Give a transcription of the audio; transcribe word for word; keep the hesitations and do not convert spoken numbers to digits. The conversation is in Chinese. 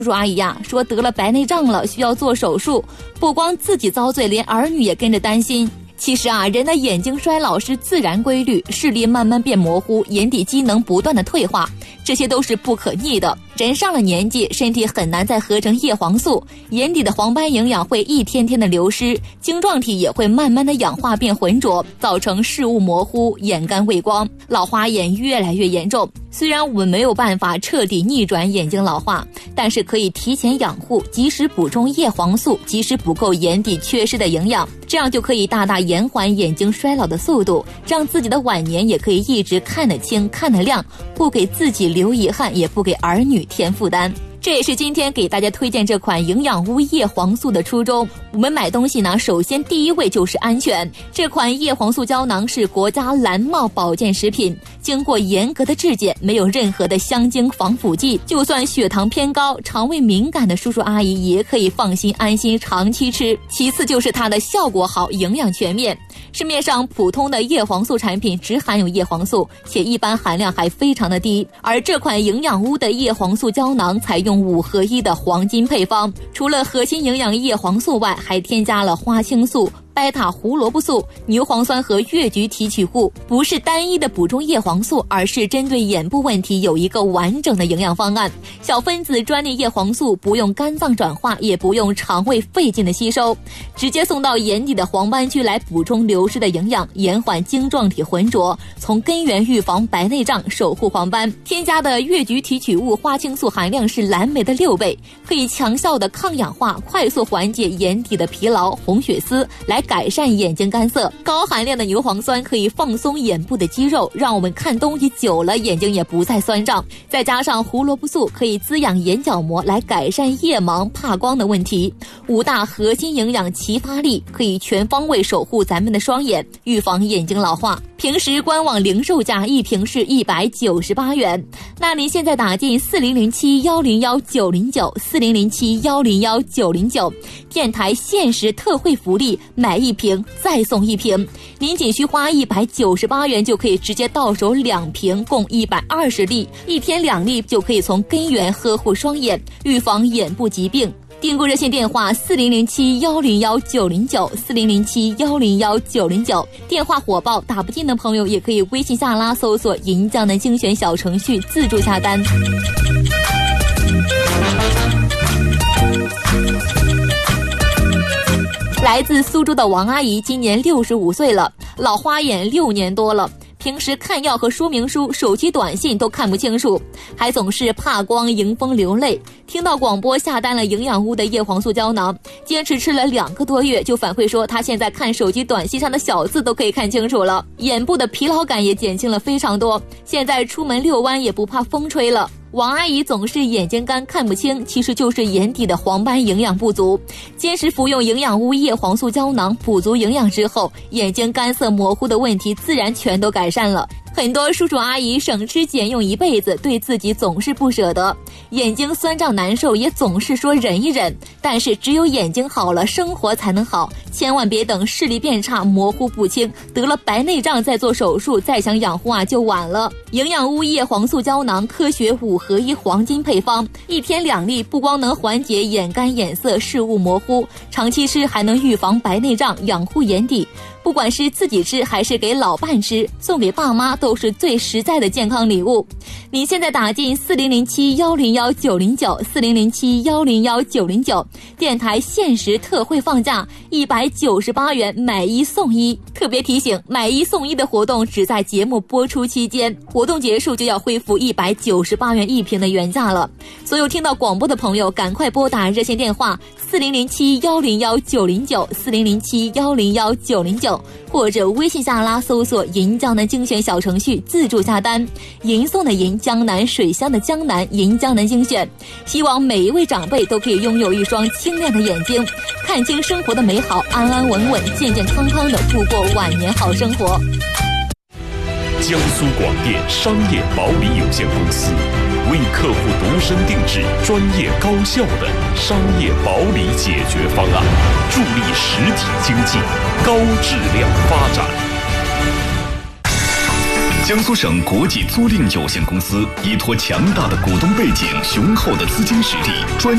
叔叔阿姨呀、啊，说得了白内障了，需要做手术，不光自己遭罪，连儿女也跟着担心。其实啊，人的眼睛衰老是自然规律，视力慢慢变模糊，眼底机能不断的退化，这些都是不可逆的。人上了年纪，身体很难再合成叶黄素，眼底的黄斑营养会一天天的流失，晶状体也会慢慢的氧化变浑浊，造成视物模糊，眼干畏光，老花眼越来越严重。虽然我们没有办法彻底逆转眼睛老化，但是可以提前养护，及时补充叶黄素，及时补够眼底缺失的营养，这样就可以大大延缓眼睛衰老的速度，让自己的晚年也可以一直看得清看得亮，不给自己留遗憾，也不给儿女添负担。这也是今天给大家推荐这款营养屋叶黄素的初衷。我们买东西呢，首先第一位就是安全。这款叶黄素胶囊是国家蓝帽保健食品，经过严格的质检，没有任何的香精防腐剂，就算血糖偏高、肠胃敏感的叔叔阿姨也可以放心安心长期吃。其次就是它的效果好，营养全面。市面上普通的叶黄素产品只含有叶黄素，且一般含量还非常的低，而这款营养屋的叶黄素胶囊采用五合一的黄金配方，除了核心营养叶黄素外，还添加了花青素、贝塔胡萝卜素、牛磺酸和越橘提取物，不是单一的补充叶黄素，而是针对眼部问题有一个完整的营养方案。小分子专利叶黄素不用肝脏转化，也不用肠胃费劲的吸收，直接送到眼底的黄斑区来补充流失的营养，延缓晶状体浑浊，从根源预防白内障，守护黄斑。添加的越橘提取物花青素含量是蓝莓的六倍，可以强效的抗氧化，快速缓解眼底的疲劳、红血丝，来改善眼睛干涩。高含量的牛磺酸可以放松眼部的肌肉，让我们看东西久了眼睛也不再酸胀。再加上胡萝卜素可以滋养眼角膜，来改善夜盲怕光的问题。五大核心营养齐发力，可以全方位守护咱们的双眼，预防眼睛老化。平时官网零售价一瓶是一百九十八元，那您现在打进四零零七幺零幺九零九四零零七幺零幺九零九，电台限时特惠福利，买一瓶再送一瓶，您仅需花一百九十八元就可以直接到手两瓶，共一百二十粒，一天两粒就可以从根源呵护双眼，预防眼部疾病。订购热线电话四零零七幺零幺九零九四零零七幺零幺九零九，电话火爆打不进的朋友也可以微信下拉搜索银江南精选小程序自助下单。来自苏州的王阿姨今年六十五岁了，老花眼六年多了，平时看药和说明书、手机短信都看不清楚，还总是怕光、迎风流泪。听到广播下单了营养屋的叶黄素胶囊，坚持吃了两个多月，就反馈说他现在看手机短信上的小字都可以看清楚了，眼部的疲劳感也减轻了非常多，现在出门遛弯也不怕风吹了。王阿姨总是眼睛干看不清，其实就是眼底的黄斑营养不足。坚持服用营养屋叶黄素胶囊，补足营养之后，眼睛干涩模糊的问题自然全都改善了。很多叔叔阿姨省吃俭用一辈子，对自己总是不舍得，眼睛酸胀难受也总是说忍一忍，但是只有眼睛好了，生活才能好，千万别等视力变差、模糊不清，得了白内障再做手术，再想养护啊就晚了。营养屋叶黄素胶囊科学五合一黄金配方，一天两粒，不光能缓解眼干眼涩、视物模糊，长期吃还能预防白内障，养护眼底。不管是自己吃还是给老伴吃，送给爸妈都是最实在的健康礼物。您现在打进四零零七幺零幺九零九四零零七幺零幺九零九，电台限时特惠放价一百九十八元，买一送一。特别提醒，买一送一的活动只在节目播出期间，活动结束就要恢复一百九十八元一瓶的原价了。所有听到广播的朋友，赶快拨打热线电话四零零七幺零幺九零九四零零七幺零幺九零九，或者微信下拉搜索银江南精选小程序自助下单。银送的银，江南水乡的江南，银江南精选。希望每一位长辈都可以拥有一双清亮的眼睛，看清生活的美好，安安稳稳、健健康康的度过晚年好生活。 江苏广电商业保理有限公司，为客户度身定制、专业高效的商业保理解决方案，助力实体经济高质量发展。江苏省国际租赁有限公司依托强大的股东背景、雄厚的资金实力、专